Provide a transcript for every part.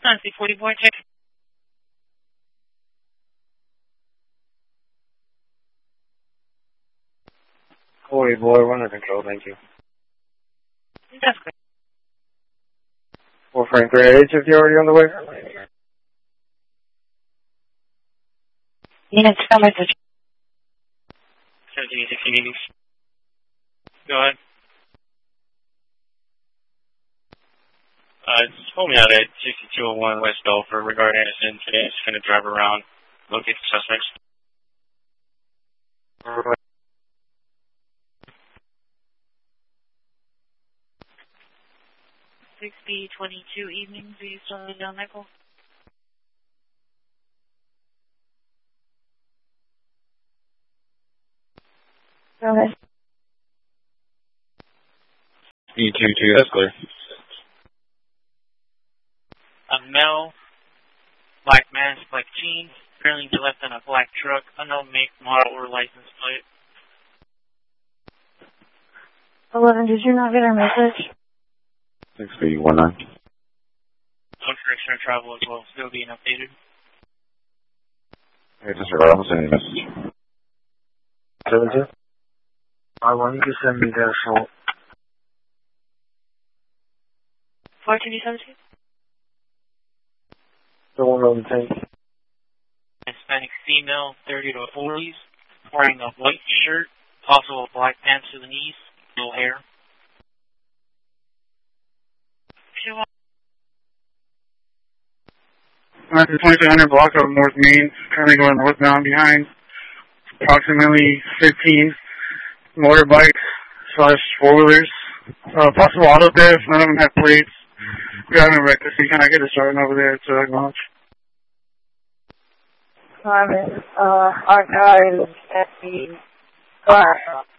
Nancy 40 boy, check. Boy, we're under control, thank you. That's great. Well, Frank Ray, HFD already on the way? Yeah, it's got message. 17, 16 meetings. Go ahead. Just pull me out at 6201 West Belfort regarding an incident. Just going to drive around, locate the suspects. 6022 evenings. Are you still in down, Michael? Go ahead. E22, that's clear. A male, black mask, black jeans, apparently to left in a black truck, unknown make, model, or license plate. 11, did you not get our message? 6319. On correction of travel as well, still being updated. Hey, disregard, I'm sending a message. 17? I want you to send me that short. 1417? The one on the tank. Hispanic female, 30 to 40s, wearing a white shirt, possible black pants to the knees, no hair. 2200 block of North Main, currently going northbound behind approximately 15 motorbikes / four-wheelers. Possible auto theft, none of them have plates. We haven't wrecked this. You kind of get it started over there to launch. Our guy is at the car.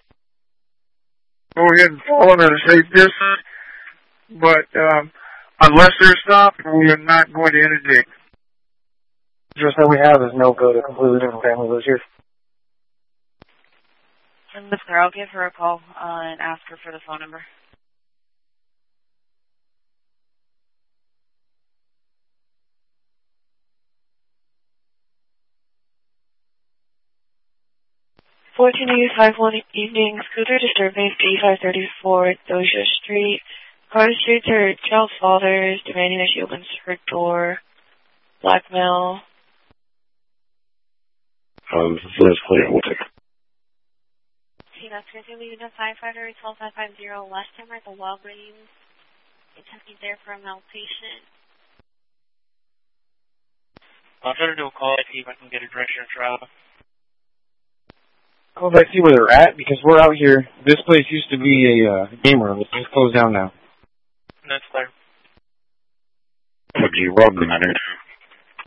We're getting followed at a safe distance, but unless they're stopped, we are not going to interdict. The address that we have is no go to completely different family lives here. And Listener, I'll give her a call and ask her for the phone number. Evening, scooter disturbance, 8534 Dozier Street. Car streets are Charles Fathers, demanding that she opens her door. Blackmail. That's clear, we'll take it. That's currently unit firefighter 12550 West Timber at the Walgreens. Attempting there for a male patient. I'll try to do a call to see if I can get a direction of travel. Go back see where they're at, because we're out here. This place used to be a game room. It's closed down now. That's clear. Would you rob the matter?